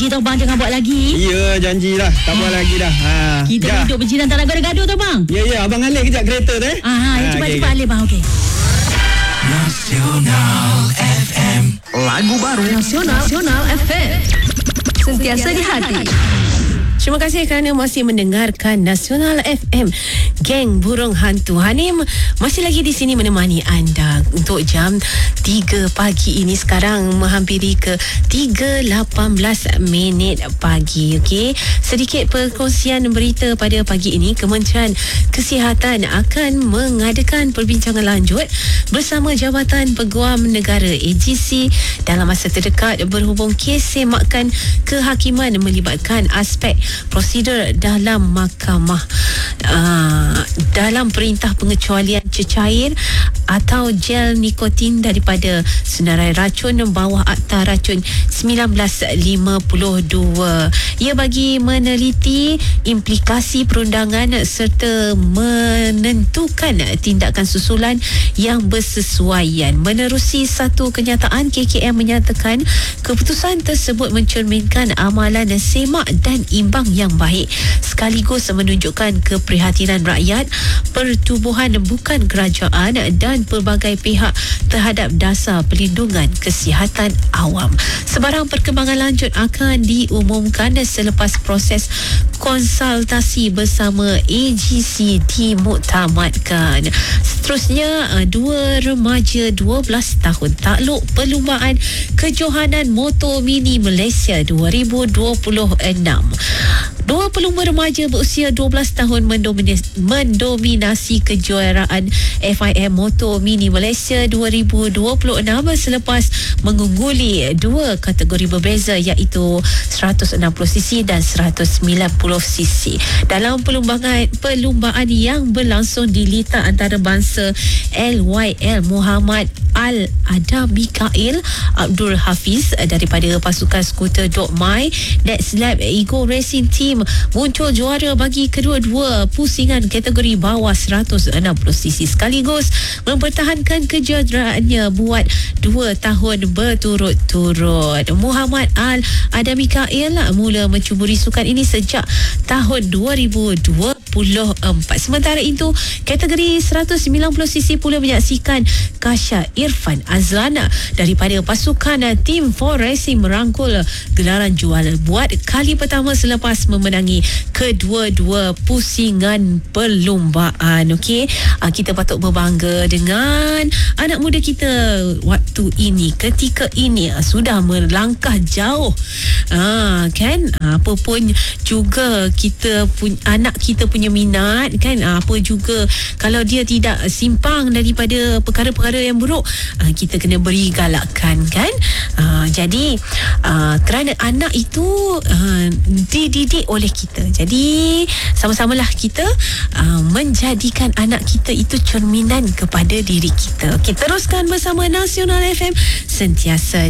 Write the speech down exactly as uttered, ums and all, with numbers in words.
janji tau bang, jangan buat lagi. Ya, janjilah. Tak buat lagi dah. Ha. Kita Dah. duduk berjiran, tak nak gaduh-gaduh tau bang. Ya, ya. Abang alih kejap kereta tu eh. Ah, ha, Ha, cepat-cepat okey, alih bang, okey. Nasional F M. Lagu baru Nasional, Nasional F M. Sentiasa di hati. Terima kasih kerana masih mendengarkan Nasional F M. Geng Burung Hantu Hanim masih lagi di sini menemani anda untuk jam tiga pagi ini. Sekarang menghampiri ke tiga lapan belas minit pagi. Okey, sedikit perkongsian berita pada pagi ini. Kementerian Kesihatan akan mengadakan perbincangan lanjut bersama Jabatan Peguam Negara A G C dalam masa terdekat berhubung kes semakan kehakiman melibatkan aspek prosedur dalam mahkamah uh, dalam perintah pengecualian cecair atau gel nikotin daripada senarai racun bawah Akta Racun sembilan belas lima puluh dua. Ia bagi meneliti implikasi perundangan serta menentukan tindakan susulan yang bersesuaian. Menerusi satu kenyataan, K K M menyatakan keputusan tersebut mencerminkan amalan semak dan imbang yang baik sekaligus menunjukkan keprihatinan rakyat, pertubuhan bukan kerajaan dan pelbagai pihak terhadap dasar perlindungan kesihatan awam. Sebarang perkembangan lanjut akan diumumkan selepas proses konsultasi bersama A G C dimuktamadkan. Seterusnya, dua remaja dua belas tahun takluk Perlumbaan Kejohanan Motor Mini Malaysia dua ribu dua puluh enam. Dua pelumba remaja berusia dua belas tahun mendominasi, mendominasi kejuaraan F I M Motor Mini Malaysia dua ribu dua puluh enam selepas mengungguli dua kategori berbeza iaitu seratus enam puluh cc dan seratus sembilan puluh cc. Dalam perlumbaan perlumbaan yang berlangsung di litar antarabangsa L Y L, Muhammad Al-Ada Mikail Abdul Hafiz daripada pasukan skuter Dok Mai That's Lab Ego Racing Team muncul juara bagi kedua-dua pusingan kategori bawah seratus enam puluh cc sekaligus mempertahankan kejayaaannya buat dua tahun berturut-turut. Muhammad Al-Ada Mikail mula mencuburi sukan ini sejak tahun dua ribu dua puluh empat. Sementara itu, kategori seratus sembilan puluh cc pula menyaksikan Kasha Irfan Azlana daripada pasukan Team four Racing merangkul gelaran juara buat kali pertama selepas memenangi kedua-dua pusingan perlumbaan. Okey, kita patut berbangga dengan anak muda kita waktu ini, ketika ini sudah melangkah jauh. Ah, kan? Apa pun juga kita pun anak kita punya minat kan, apa juga kalau dia tidak simpang daripada perkara-perkara yang buruk, kita kena beri galakkan kan. Jadi kerana anak itu dididik oleh kita, jadi sama-samalah kita menjadikan anak kita itu cerminan kepada diri kita. Kita teruskan bersama Nasional F M, sentiasa